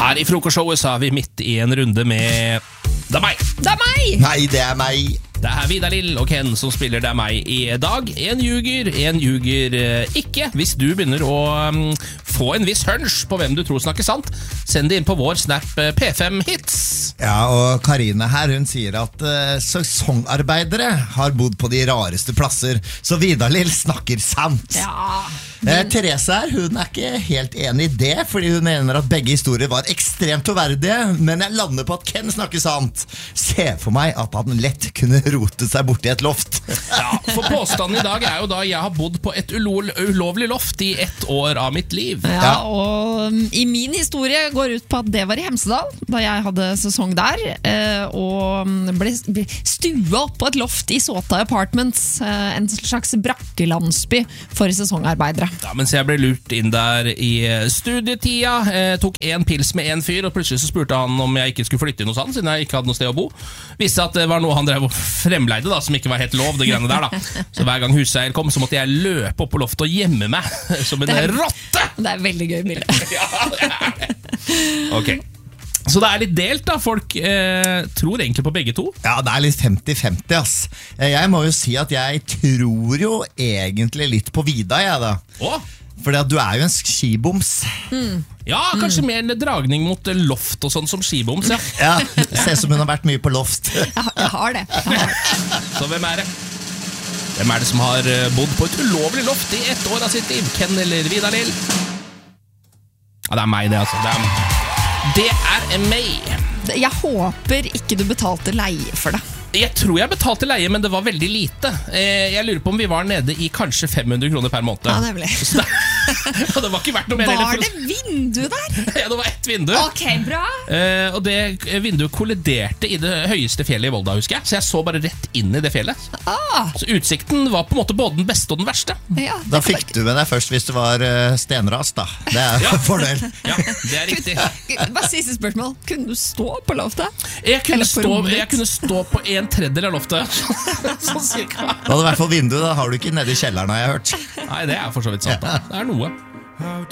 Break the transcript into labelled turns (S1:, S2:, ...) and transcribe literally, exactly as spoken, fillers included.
S1: Her i frokostshowet så er vi midt i en runde med Det er meg!
S2: Det er meg!
S3: Nei, det er meg.
S1: Det er Vidar Lill og Ken som spiller Det er meg i dag. En ljuger, en ljuger eh, ikke. Hvis du begynner å um, få en viss hunch på hvem du tror snakker sant, send det inn på vår Snap eh, P fem Hits.
S3: Ja, og Karine her, hun sier at uh, sesongarbeidere har bodd på de rareste plasser, så Vidar Lill snakker sant.
S2: Ja,
S3: Eh, Therese her, hun er ikke helt enig i det, fordi hun mener at begge historier var ekstremt troverdige, men jeg lander på at Ken snakker sant. Se for meg at han lett kunne rote seg bort i et loft.
S1: Ja, for påstanden i dag er jo da jeg har bodd på et ulol ulovlig loft i ett år av mitt liv.
S2: Ja, og um, i min historie går ut på at det var i Hemsedal, da jeg hadde sesong der, eh, og ble, ble stua opp på et loft i Såta Apartments, eh, en slags brakkelandsby for sesongarbeidere.
S1: Ja, mens jeg ble lurt inn der i studietida, eh, tok en pils med en fyr, og plutselig så spurte han om jeg ikke skulle flytte inn hos han, siden jeg ikke hadde noe sted å bo. Viste at det var noe han drev og fremleide da, som ikke var helt lov, det greiene der da. Så hver gang huseier kom, så måtte jeg løpe opp på loftet og gjemme meg som en
S2: er,
S1: rotte!
S2: Det er veldig gøy bilde.
S1: Ja, det er det. Ok. Så det er litt delt da, folk eh, tror egentlig på begge to.
S3: Ja, det er litt femti femti, ass. Jeg må jo si at jeg tror jo egentlig litt på Vidar, jeg da.
S1: Åh?
S3: Fordi at du er jo en skiboms.
S2: Mm.
S1: Ja, kanskje mer en dragning mot loft og sånn som skiboms, ja.
S3: Ja, ser som hun har vært mye på loft.
S2: Jeg, jeg har det. Jeg har det.
S1: Så hvem er det? Hvem er det som har bodd på et ulovlig loft i ett år av sitt liv? Ken eller Vidar Lill? Ja, det er meg det, altså. Det er, det er meg.
S2: Jeg håper ikke du betalte leie for det.
S1: Jeg tror jeg betalte leie, men det var veldig lite. Jeg lurer på om vi var nede i kanskje fem hundre kroner per måned.
S2: Ja, nemlig.
S1: Så det, og det var ikke verdt noe mer.
S2: Var det vindu der?
S1: Ja, det var ett vindu.
S2: Ok, bra.
S1: Eh, og det vinduet kolliderte i det høyeste fjellet i Volda, husker jeg. Så jeg så bare rett inn i det fjellet.
S2: Ah.
S1: Så utsikten var på en måte både den beste og den verste.
S2: Ja,
S3: Da fikk du med deg først hvis det var uh, stenras, da. Det er jo
S1: Ja.
S3: en fordel.
S1: Ja, det er riktig.
S2: Bare siste spørsmål. Kunne du stå på loftet?
S1: Jeg kunne,
S2: Eller på
S1: stå,
S2: rommet ditt?
S1: jeg kunne stå på en tredjedel av loftet. Sånn cirka.
S3: Da hadde i hvert fall vinduet, da har du ikke nede i kjelleren, har jeg hørt.
S1: Nei, det er for så vidt sant da. Det er noe.